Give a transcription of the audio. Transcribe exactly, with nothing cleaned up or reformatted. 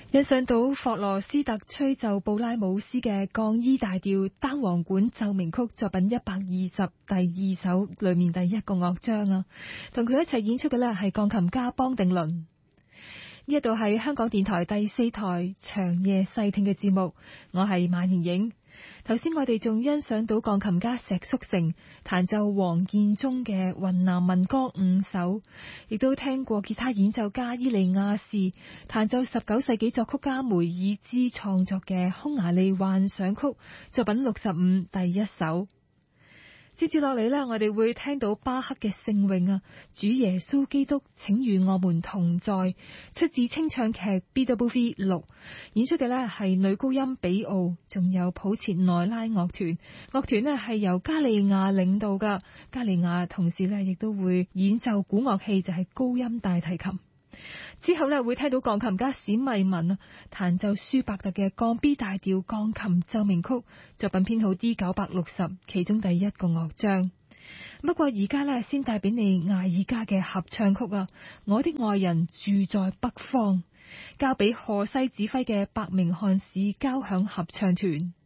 欣賞到霍羅斯特吹奏布拉姆斯嘅降 E 大調單簧管奏鳴曲作品一百二十第二首裏面第一個樂章啊，同佢一齊演出嘅呢係鋼琴家邦定倫。呢一度係香港電台第四台長夜細聽嘅節目，我係馬瑩瑩。頭先我哋仲欣賞到鋼琴家石叔成彈奏黃建中嘅雲南民歌五首，亦都聽過吉他演奏家伊利亞士彈奏十九世紀作曲家梅爾茲創作嘅匈牙利幻想曲作品六十五第一首。接住落嚟呢，我哋會聽到巴赫嘅聖詠啊，主耶穌基督請與我們同在，出自清唱劇 B W V 六，演出嘅呢係女高音比奧，仲有普切內拉樂團，樂團呢係由加利亞領導噶，加利亞同時呢亦都會演奏古樂器，就係高音大提琴。之後呢會聽到鋼琴家史密文啊彈奏舒伯特嘅降 B 大調鋼琴奏鳴曲作品編號 D 九百六十，其中第一個樂章。不過而家呢先帶俾你艾爾加嘅合唱曲啊，我的愛人住在北方，交俾荷西指揮嘅伯明翰市交響合唱團。